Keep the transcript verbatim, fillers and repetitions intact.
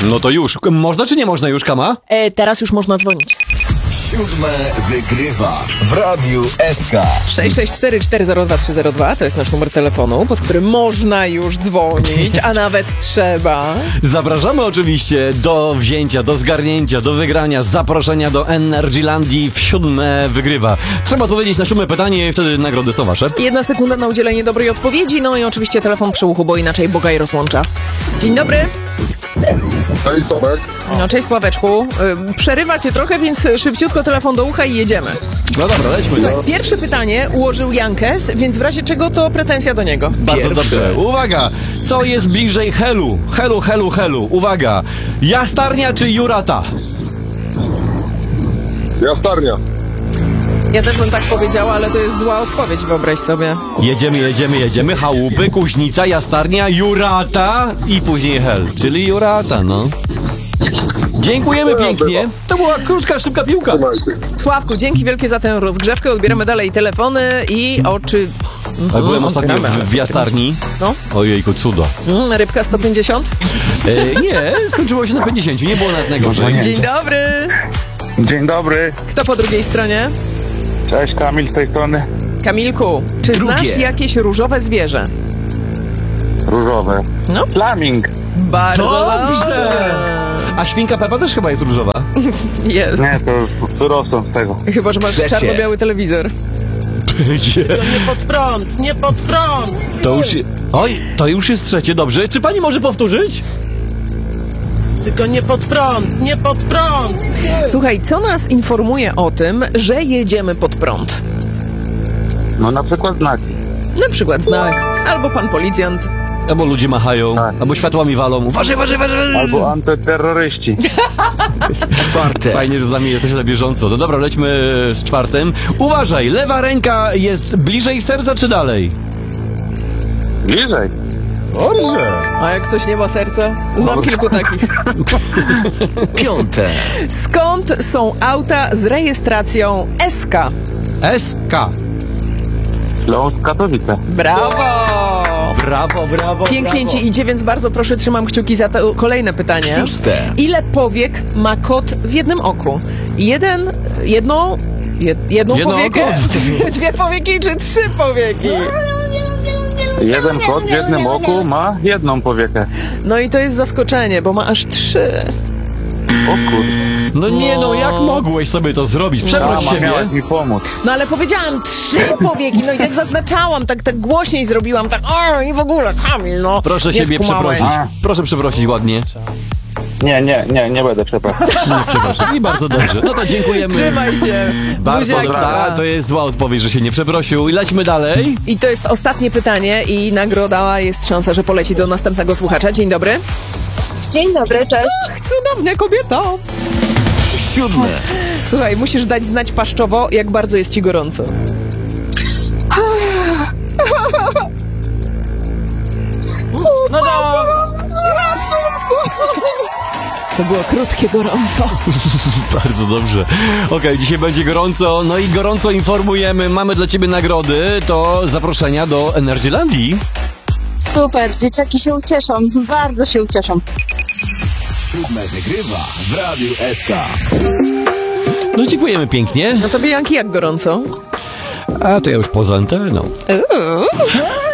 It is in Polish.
No to już. Można czy nie można już, Kama? E, teraz już można dzwonić. Siódme wygrywa w Radiu S K. sześć sześć cztery cztery zero dwa trzy zero dwa to jest nasz numer telefonu, pod którym można już dzwonić, a nawet trzeba. Zapraszamy oczywiście do wzięcia, do zgarnięcia, do wygrania, zaproszenia do Energylandii w Siódme wygrywa. Trzeba odpowiedzieć na siódme pytanie i wtedy nagrody są wasze. Jedna sekunda na udzielenie dobrej odpowiedzi, no i oczywiście telefon przy uchu, bo inaczej Boga i rozłącza. Dzień dobry. Cześć, Tomek. No cześć Sławeczku. Y, Przerywa cię trochę, więc szybciutko telefon do ucha i jedziemy. No dobra, lećmy. Słuchaj, pierwsze pytanie ułożył Jankes, więc w razie czego to pretensja do niego. Bardzo dobrze. Uwaga! Co jest bliżej Helu? Helu, Helu, Helu. Uwaga! Jastarnia czy Jurata? Jastarnia. Ja też bym tak powiedziała, ale to jest zła odpowiedź, wyobraź sobie. Jedziemy, jedziemy, jedziemy. Chałupy, Kuźnica, Jastarnia, Jurata i później Hel. Czyli Jurata, no. Dziękujemy pięknie. To była krótka, szybka piłka. Sławku, dzięki wielkie za tę rozgrzewkę. Odbieramy dalej telefony i oczy... Ale byłem ostatnio w, w Jastarni. No. Ojejku, cudo. Mm, rybka sto pięćdziesiąt? E, nie, skończyło się na pięćdziesięciu. Nie było nawet najgorzej. Dzień dobry. Dzień dobry, Kto po drugiej stronie? cześć, Kamil z tej strony. Kamilku, czy Drugie. znasz jakieś różowe zwierzę? Różowe. No. Flaming. Bardzo Dobrze. A świnka Pepa też chyba jest różowa. Jest. Nie, to już rosną z tego. Chyba że masz Trzecie. czarno-biały telewizor. Nie pod prąd, nie pod prąd! To już... Oj, to już jest trzecie, dobrze. Czy pani może powtórzyć? Tylko nie pod prąd, nie pod prąd! Słuchaj, co nas informuje o tym, że jedziemy pod prąd? No na przykład znaki. Na przykład znak, albo pan policjant. Albo ludzie machają, Tak. albo światłami walą. Uważaj, uważaj, uważaj. Albo antyterroryści. Czwarte. Fajnie, że z nami jesteś na bieżąco. No dobra, lećmy z czwartym. Uważaj, lewa ręka jest bliżej serca czy dalej? Bliżej. Dobrze. A jak ktoś nie ma serca? Znam kilku takich. Piąte. Skąd są auta z rejestracją S K? S K. Śląsk, Katowice. Brawo! Brawo, brawo, Pięknie brawo. ci idzie, więc bardzo proszę, trzymam kciuki za to kolejne pytanie. Szóste. Ile powiek ma kot w jednym oku? Jeden, jedną, jed, jedną Jedno powiekę? oko. Dwie powieki czy trzy powieki? Jeden kot w jednym oku ma jedną powiekę. No i to jest zaskoczenie, bo ma aż trzy. O kurde. No nie no, jak mogłeś sobie to zrobić? Przeproś Mama siebie. miałaś mi pomóc. No ale powiedziałam trzy powieki, no i tak zaznaczałam, tak, tak głośniej zrobiłam, tak o i w ogóle, Kamil, no. Proszę nie siebie skumałeś. przeprosić. A. Proszę przeprosić ładnie. Nie, nie, nie, nie będę przepraszał. Nie przepraszam. I bardzo dobrze. No to dziękujemy. Trzymaj się. Bardzo Buziaki. ta, to jest zła odpowiedź, że się nie przeprosił. I lećmy dalej. I to jest ostatnie pytanie i nagroda jest szansa, że poleci do następnego słuchacza. Dzień dobry. Dzień dobry, cześć. Cudownia kobieta. Siódme. Słuchaj, musisz dać znać paszczowo, jak bardzo jest ci gorąco. No dobra! To było krótkie gorąco. Bardzo dobrze. Okej, dzisiaj będzie gorąco. No i gorąco informujemy. Mamy dla ciebie nagrody. To zaproszenia do Energylandii. Super, dzieciaki się ucieszą, bardzo się ucieszą. Siódme wygrywa w Radiu S K. No dziękujemy pięknie. No tobie, Janki, jak gorąco? A to ja już poza anteną. Uuu.